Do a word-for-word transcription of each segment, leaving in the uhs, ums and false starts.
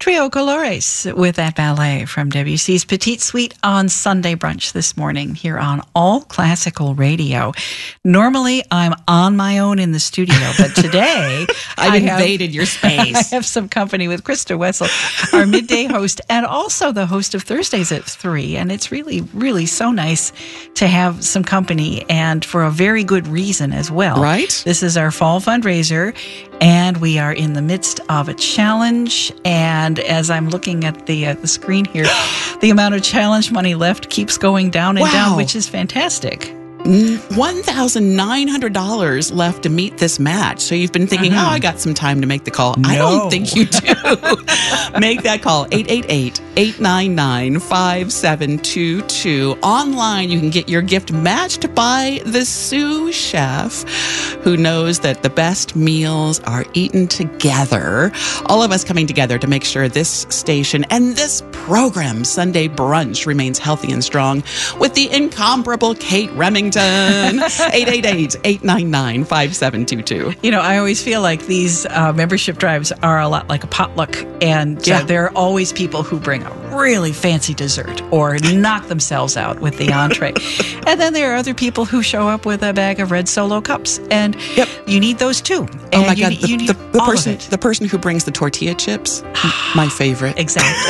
Trio Colores with that ballet from W C's Petite Suite on Sunday Brunch this morning here on All Classical Radio. Normally, I'm on my own in the studio, but today I've I invaded have, your space. I have some company with Krista Wetzel, our midday host, and also the host of Thursdays at three. And it's really, really so nice to have some company, and for a very good reason as well. Right? This is our fall fundraiser, and we are in the midst of a challenge. And as I'm looking at the uh, the screen here, the amount of challenge money left keeps going down and Wow. down, which is fantastic. one thousand nine hundred dollars left to meet this match. So you've been thinking, Uh-huh. oh, I got some time to make the call. I No. don't think you do. Make that call, eight eight eight, eight nine nine, five seven two two. Online, you can get your gift matched by the sous chef, who knows that the best meals are eaten together. All of us coming together to make sure this station and this program, Sunday Brunch, remains healthy and strong with the incomparable Kate Remington. eight eight eight, eight nine nine, five seven two two. You know, I always feel like these uh, membership drives are a lot like a potluck, and Yeah. uh, there are always people who bring a really fancy dessert or knock themselves out with the entree. And then there are other people who show up with a bag of red Solo cups, and Yep. you need those too. Oh And my you, God, need- the, you need the, the all of person it. the person who brings the tortilla chips, my favorite. Exactly.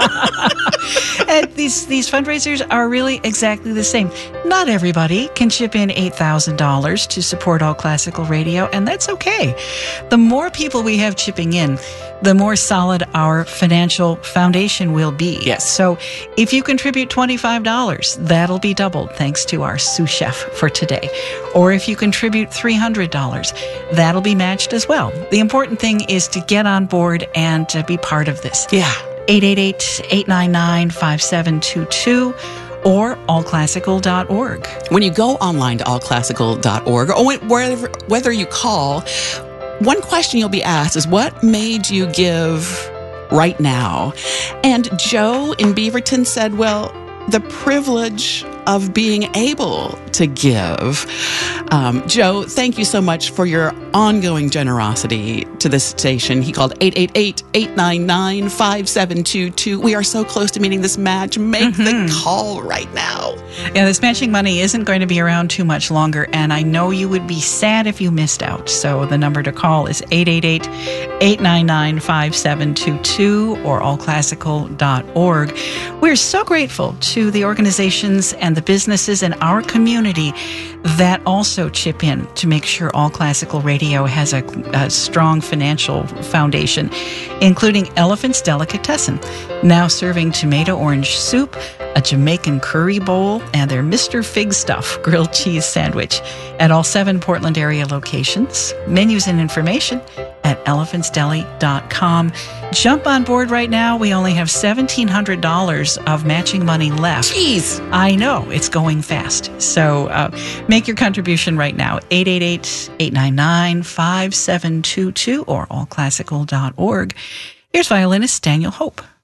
And these these fundraisers are really exactly the same. Not everybody can chip in eight thousand dollars to support All Classical Radio, and that's okay. The more people we have chipping in, the more solid our financial foundation will be. Yes. So if you contribute twenty-five dollars, that'll be doubled thanks to our sous chef for today. Or if you contribute three hundred dollars, that'll be matched as well. The important thing is to get on board and to be part of this. Yeah. eight eight eight, eight nine nine, five seven two two or all classical dot org. When you go online to all classical dot org, or when- wherever, whether you call, one question you'll be asked is, what made you give right now? And Joe in Beaverton said, well, the privilege of being able to give. Um, Joe, thank you so much for your ongoing generosity to this station. He called eight eight eight, eight nine nine, five seven two two. We are so close to meeting this match. Make the call right now. Yeah, this matching money isn't going to be around too much longer, and I know you would be sad if you missed out. So the number to call is eight eight eight, eight nine nine, five seven two two or all classical dot org. We're so grateful to the organizations and the businesses in our community that also chip in to make sure All Classical Radio has a, a strong financial foundation, including Elephant's Delicatessen, now serving tomato orange soup, a Jamaican curry bowl, and their Mister Fig Stuff grilled cheese sandwich at all seven Portland area locations. Menus and information at elephants deli dot com. Jump on board right now. We only have seventeen hundred dollars of matching money left. Jeez. I know, it's going fast. So uh, make your contribution right now, eight eight eight, eight nine nine, five seven two two or all classical dot org. Here's violinist Daniel Hope.